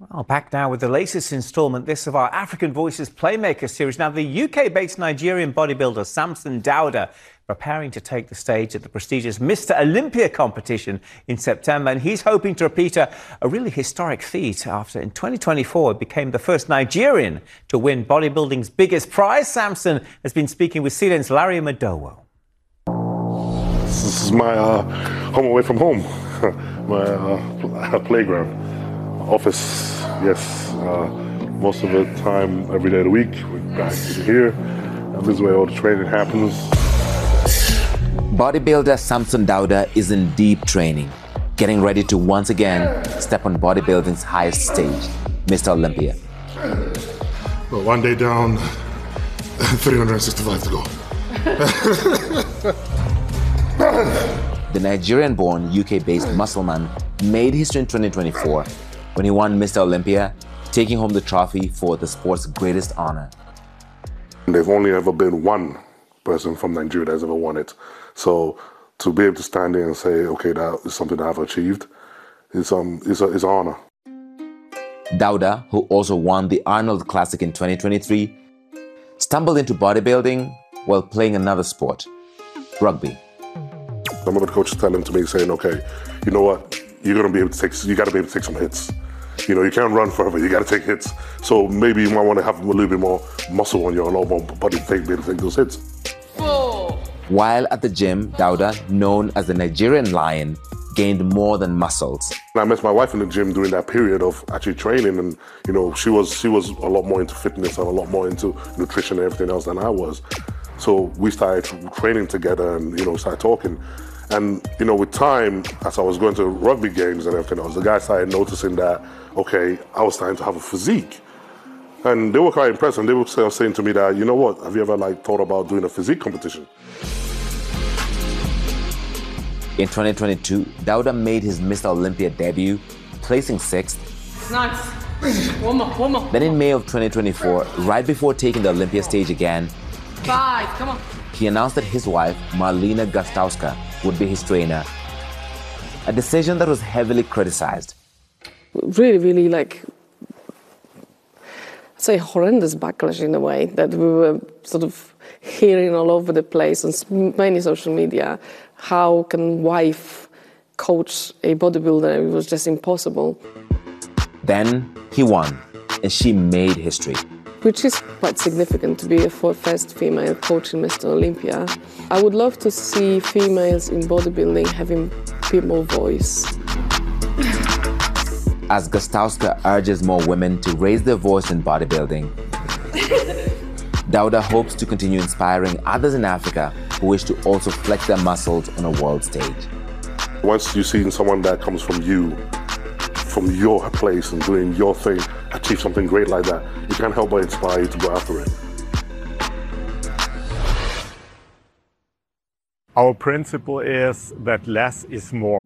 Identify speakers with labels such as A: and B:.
A: Well, back now with the latest instalment, this of our African Voices Playmaker series. Now, the UK-based Nigerian bodybuilder Samson Dauda preparing to take the stage at the prestigious Mr. Olympia competition in September, and he's hoping to repeat a really historic feat after in 2024 became the first Nigerian to win bodybuilding's biggest prize. Samson has been speaking with CNN's Larry Madowo.
B: This is my home away from home, my playground. Office, yes, most of the time, every day of the week, we're back here, and this is where all the training happens.
C: Bodybuilder Samson Dauda is in deep training, getting ready to once again step on bodybuilding's highest stage, Mr. Olympia.
B: Well, one day down, 365 to go.
C: The Nigerian-born, UK-based muscleman made history in 2024 when he won Mr. Olympia, taking home the trophy for the sport's greatest honor.
B: There's only ever been one person from Nigeria that's ever won it. So to be able to stand there and say, okay, that is something that I've achieved, it's an honor.
C: Dauda, who also won the Arnold Classic in 2023, stumbled into bodybuilding while playing another sport, rugby.
B: Some of the coaches telling to me, saying, okay, you know what, you got to be able to take some hits. You know, you can't run forever, you got to take hits. So maybe you might want to have a little bit more muscle on your lower body to be able to take those hits.
C: While at the gym, Dauda, known as the Nigerian Lion, gained more than muscles.
B: I met my wife in the gym during that period of actually training, and you know, she was a lot more into fitness and a lot more into nutrition and everything else than I was. So we started training together and, you know, started talking. And, you know, with time, as I was going to rugby games and everything else, the guys started noticing that, okay, I was starting to have a physique. And they were quite impressed, and they were saying to me that, you know what, have you ever thought about doing a physique competition?
C: In 2022, Dauda made his Mr. Olympia debut, placing 6th.
D: Nice. One more.
C: Then in May of 2024, right before taking the Olympia stage again,
D: 5, come on.
C: He announced that his wife, Marlena Gostowska, would be his trainer. A decision that was heavily criticized.
E: Really, I'd say horrendous backlash in a way that we were sort of hearing all over the place on many social media. How can wife coach a bodybuilder? It was just impossible.
C: Then he won, and she made history.
E: Which is quite significant to be a first female coach in Mr. Olympia. I would love to see females in bodybuilding having a bit more voice.
C: As Gostowska urges more women to raise their voice in bodybuilding, Dauda hopes to continue inspiring others in Africa who wish to also flex their muscles on a world stage.
B: Once you see someone that comes from your place and doing your thing, achieve something great like that, you can't help but inspire you to go after it.
F: Our principle is that less is more.